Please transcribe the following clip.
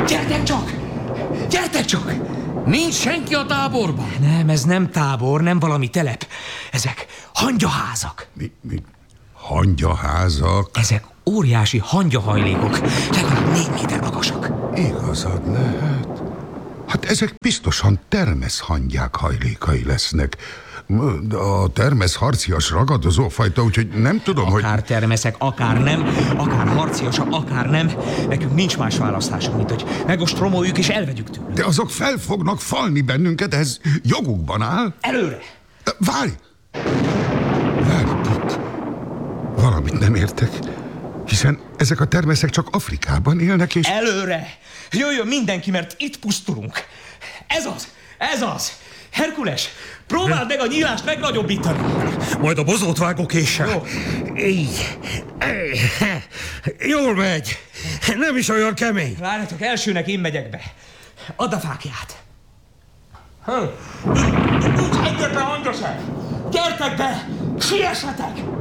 Gyertek csak! Gyertek csak! Nincs senki a táborban? Nem, ez nem tábor, nem valami telep. Ezek hangyaházak. Mi? Hangyaházak? Ezek óriási hangyahajlékok, legalább 4 méter magasak. Igazad lehet. Hát ezek biztosan termeszhangyák hajlékai lesznek. A termesz harcias ragadozófajta, úgyhogy nem tudom, hogy... Akár termeszek, akár nem, akár harciasak, akár nem. Nekünk nincs más választásunk, mint hogy megostromoljuk és elvegyük tőlük. De azok fel fognak falni bennünket, ez jogukban áll. Előre! Várj! Itt. Valamit nem értek, hiszen ezek a termeszek csak Afrikában élnek, és... Előre! Jöjjön mindenki, mert itt pusztulunk. Ez az! Herkules, próbáld meg a nyílást megnagyobbítani. Majd a bozót vágok késsel. Jó. Így. Jól megy. Nem is olyan kemény. Várjatok, elsőnek én megyek be. Add a fákját. Nincs egyetlen hangya sem. Gyertek be! Siessetek!